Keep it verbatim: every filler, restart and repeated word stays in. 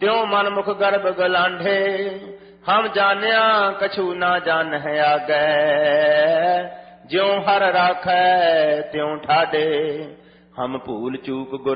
त्यों मन मुख गर्भ गलांढे। हम जानिया कछु ना जान है आगे, ज्यों हर राखै त्यों ठाडे। हम भूल चूक गुर